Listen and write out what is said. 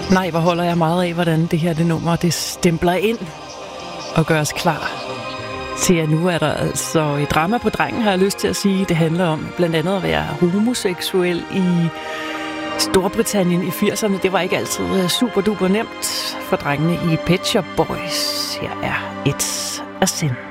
Nej, hvor holder jeg meget af, hvordan det her nummer, det stempler ind og gør os klar til, at nu er der altså et drama på drengen, har jeg lyst til at sige. Det handler om blandt andet at være homoseksuel i Storbritannien i 80'erne. Det var ikke altid super duper nemt for drengene i Pet Shop Boys. Her er It's a Sin.